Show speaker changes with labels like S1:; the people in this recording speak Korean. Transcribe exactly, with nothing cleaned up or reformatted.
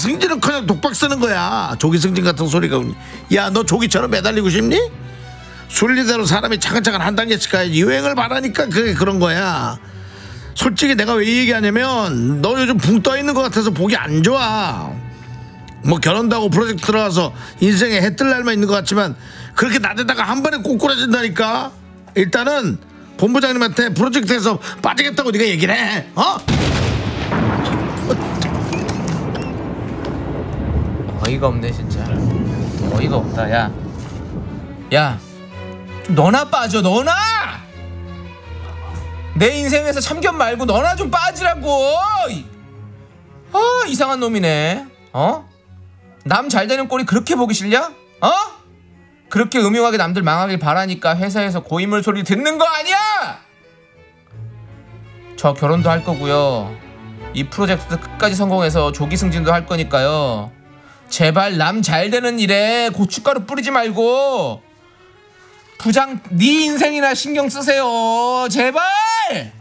S1: 승진은 그냥 독박 쓰는 거야. 조기 승진 같은 소리가. 야, 너 조기처럼 매달리고 싶니? 순리대로 사람이 차근차근 한 단계씩 가야지. 유행을 바라니까 그게 그런 거야. 솔직히 내가 왜 얘기하냐면 너 요즘 붕 떠있는 것 같아서 보기 안 좋아. 뭐 결혼도 하고 프로젝트 들어가서 인생에 해 뜰 날만 있는 것 같지만 그렇게 나대다가 한 번에 꼬꾸라진다니까. 일단은 본부장님한테 프로젝트에서 빠지겠다고 네가 얘기를 해. 어?
S2: 어이가 없네 진짜. 어이가 없다. 야, 야, 좀 너나 빠져. 너나 내 인생에서 참견 말고 너나 좀 빠지라고. 아, 이상한 놈이네. 어? 남 잘 되는 꼴이 그렇게 보기 싫냐? 어? 그렇게 음흉하게 남들 망하길 바라니까 회사에서 고인물 소리 듣는 거 아니야? 저 결혼도 할 거고요. 이 프로젝트 끝까지 성공해서 조기 승진도 할 거니까요. 제발 남 잘 되는 일에 고춧가루 뿌리지 말고 부장 네 인생이나 신경 쓰세요. 제발.